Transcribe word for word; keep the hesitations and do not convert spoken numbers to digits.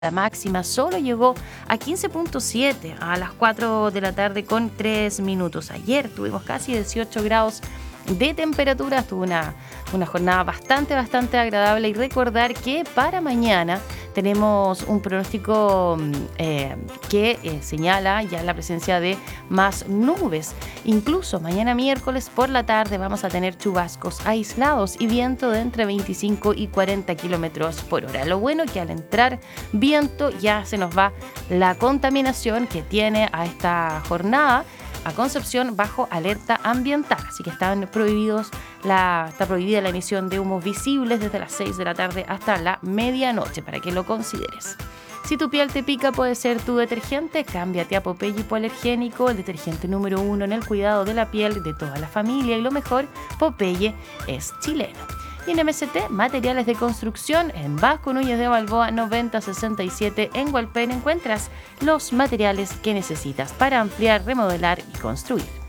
La máxima solo llegó a quince punto siete a las cuatro de la tarde con tres minutos. Ayer tuvimos casi dieciocho grados de temperatura. Estuvo una, una jornada bastante, bastante agradable. Y recordar que para mañana tenemos un pronóstico eh, que eh, señala ya la presencia de más nubes. Incluso mañana miércoles por la tarde vamos a tener chubascos aislados y viento de entre veinticinco y cuarenta kilómetros por hora. Lo bueno es que al entrar viento ya se nos va la contaminación que tiene a esta jornada a Concepción bajo alerta ambiental, así que están prohibidos la, está prohibida la emisión de humos visibles desde las seis de la tarde hasta la medianoche, para que lo consideres. Si tu piel te pica, puede ser tu detergente. Cámbiate a Popeye Hipoalergénico, el detergente número uno en el cuidado de la piel de toda la familia, y lo mejor, Popeye es chileno. Y en M S T, materiales de construcción, en Vasco Núñez de Balboa noventa sesenta y siete en Hualpén encuentras los materiales que necesitas para ampliar, remodelar y construir.